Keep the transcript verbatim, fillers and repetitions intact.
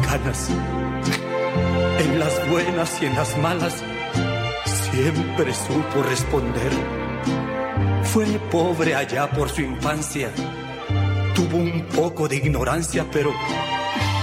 cercanas. En las buenas y en las malas siempre supo responder. Fue pobre allá por su infancia, tuvo un poco de ignorancia, pero